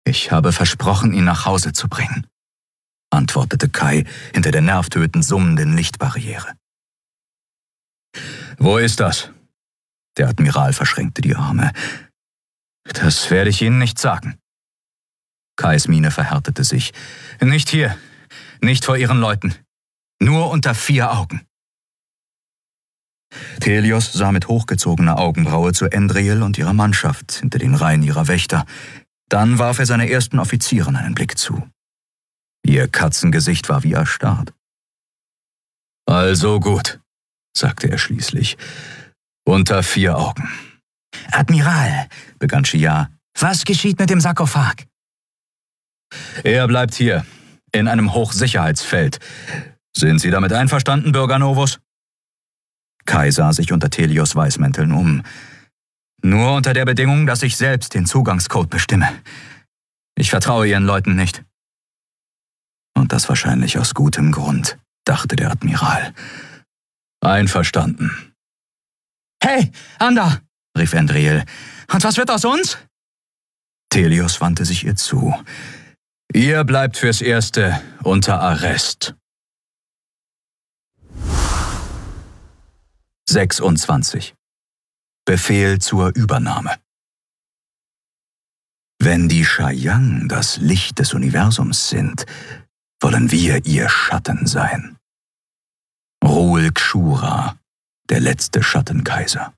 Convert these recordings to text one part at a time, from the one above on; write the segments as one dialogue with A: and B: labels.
A: »Ich habe versprochen, ihn nach Hause zu bringen«, antwortete Kai hinter der nervtötend summenden Lichtbarriere. »Wo ist das?« Der Admiral verschränkte die Arme. »Das werde ich Ihnen nicht sagen.« Kais Miene verhärtete sich. »Nicht hier, nicht vor Ihren Leuten. Nur unter 4 Augen.« Thelios sah mit hochgezogener Augenbraue zu Endriel und ihrer Mannschaft hinter den Reihen ihrer Wächter. Dann warf er seiner ersten Offizierin einen Blick zu. Ihr Katzengesicht war wie erstarrt. »Also gut«, sagte er schließlich. »Unter 4 Augen.«
B: »Admiral«, begann Shiyar, »was geschieht mit dem Sarkophag?«
A: »Er bleibt hier, in einem Hochsicherheitsfeld. Sind Sie damit einverstanden, Bürger Novus?« Kai sah sich unter Thelios Weißmänteln um. »Nur unter der Bedingung, dass ich selbst den Zugangscode bestimme. Ich vertraue Ihren Leuten nicht.« »Und das wahrscheinlich aus gutem Grund«, dachte der Admiral. »Einverstanden.«
B: »Hey, Anda«, rief Endriel, »und was wird aus uns?«
A: Thelios wandte sich ihr zu. »Ihr bleibt fürs Erste unter Arrest.« 26. Befehl zur Übernahme. Wenn die Shayang das Licht des Universums sind, wollen wir ihr Schatten sein. Ruhl Kshura, der letzte Schattenkaiser.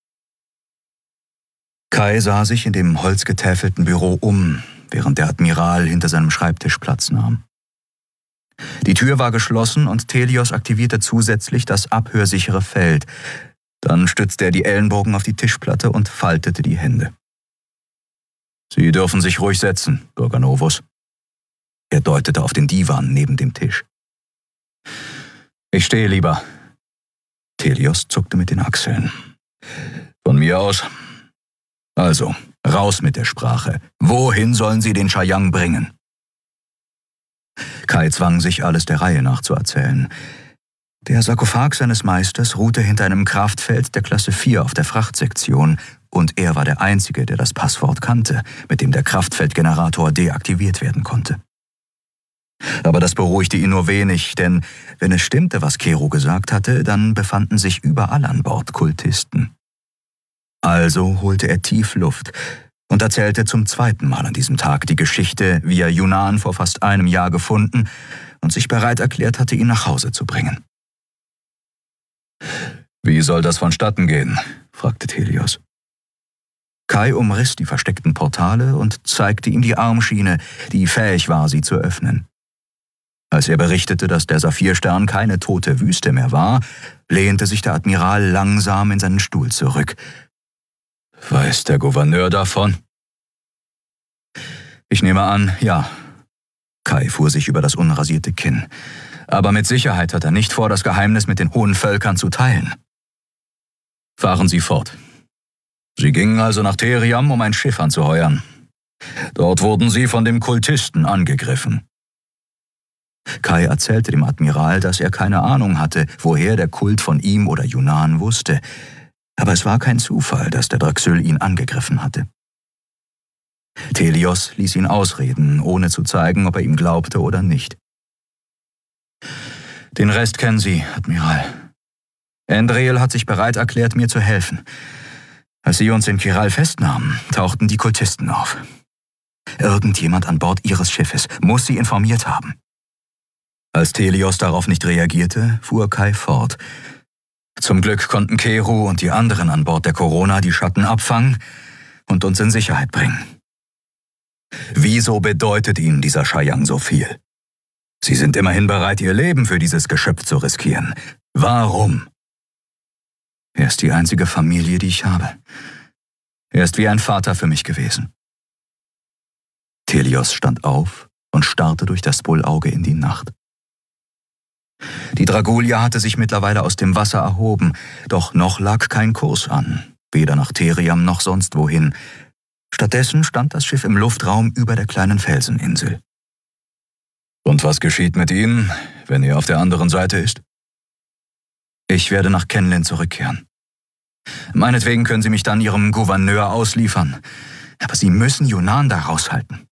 A: Kai sah sich in dem holzgetäfelten Büro um, während der Admiral hinter seinem Schreibtisch Platz nahm. Die Tür war geschlossen und Thelios aktivierte zusätzlich das abhörsichere Feld. Dann stützte er die Ellenbogen auf die Tischplatte und faltete die Hände. »Sie dürfen sich ruhig setzen, Bürger Novus.« Er deutete auf den Divan neben dem Tisch. »Ich stehe lieber.« Thelios zuckte mit den Achseln. »Von mir aus. Also, raus mit der Sprache. Wohin sollen Sie den Shayang bringen?« Kai zwang sich, alles der Reihe nach zu erzählen. Der Sarkophag seines Meisters ruhte hinter einem Kraftfeld der Klasse 4 auf der Frachtsektion und er war der Einzige, der das Passwort kannte, mit dem der Kraftfeldgenerator deaktiviert werden konnte. Aber das beruhigte ihn nur wenig, denn wenn es stimmte, was Kero gesagt hatte, dann befanden sich überall an Bord Kultisten. Also holte er tief Luft und erzählte zum 2. Mal an diesem Tag die Geschichte, wie er Yunnan vor fast einem Jahr gefunden und sich bereit erklärt hatte, ihn nach Hause zu bringen. »Wie soll das vonstatten gehen?« fragte Thelios. Kai umriss die versteckten Portale und zeigte ihm die Armschiene, die fähig war, sie zu öffnen. Als er berichtete, dass der Saphirstern keine tote Wüste mehr war, lehnte sich der Admiral langsam in seinen Stuhl zurück. »Weiß der Gouverneur davon?« »Ich nehme an, ja.« Kai fuhr sich über das unrasierte Kinn. »Aber mit Sicherheit hat er nicht vor, das Geheimnis mit den hohen Völkern zu teilen.« »Fahren Sie fort.« Sie gingen also nach Theriam, um ein Schiff anzuheuern. Dort wurden sie von dem Kultisten angegriffen. Kai erzählte dem Admiral, dass er keine Ahnung hatte, woher der Kult von ihm oder Yunnan wusste. Aber es war kein Zufall, dass der Draxyl ihn angegriffen hatte. Thelios ließ ihn ausreden, ohne zu zeigen, ob er ihm glaubte oder nicht. »Den Rest kennen Sie, Admiral. Endriel hat sich bereit erklärt, mir zu helfen. Als Sie uns in Kiral festnahmen, tauchten die Kultisten auf. Irgendjemand an Bord Ihres Schiffes muss Sie informiert haben.« Als Thelios darauf nicht reagierte, fuhr Kai fort. »Zum Glück konnten Kero und die anderen an Bord der Corona die Schatten abfangen und uns in Sicherheit bringen. Wieso bedeutet Ihnen dieser Shayang so viel? Sie sind immerhin bereit, Ihr Leben für dieses Geschöpf zu riskieren. Warum?« »Er ist die einzige Familie, die ich habe. Er ist wie ein Vater für mich gewesen.« Thelios stand auf und starrte durch das Bullauge in die Nacht. Die Dragulia hatte sich mittlerweile aus dem Wasser erhoben, doch noch lag kein Kurs an, weder nach Theriam noch sonst wohin. Stattdessen stand das Schiff im Luftraum über der kleinen Felseninsel. »Und was geschieht mit Ihnen, wenn er auf der anderen Seite ist?« »Ich werde nach Kenlin zurückkehren. Meinetwegen können Sie mich dann Ihrem Gouverneur ausliefern, aber Sie müssen Yunnan da raushalten.«